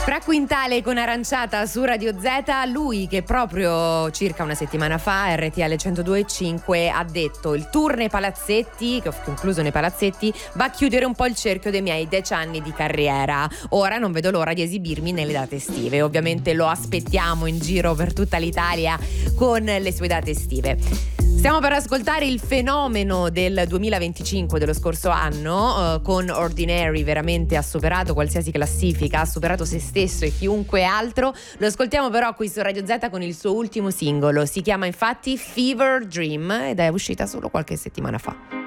Fra Quintale con Aranciata su Radio Z, lui che proprio circa una settimana fa, RTL 102.5, ha detto: il tour nei palazzetti, che ho concluso nei palazzetti, va a chiudere un po' il cerchio dei miei 10 anni di carriera. Ora non vedo l'ora di esibirmi nelle date estive. Ovviamente lo aspettiamo in giro per tutta l'Italia con le sue date estive. Stiamo per ascoltare il fenomeno del 2025 dello scorso anno, con Ordinary. Veramente ha superato qualsiasi classifica, ha superato se stesso e chiunque altro. Lo ascoltiamo però qui su Radio Z con il suo ultimo singolo, si chiama infatti Fever Dream ed è uscita solo qualche settimana fa.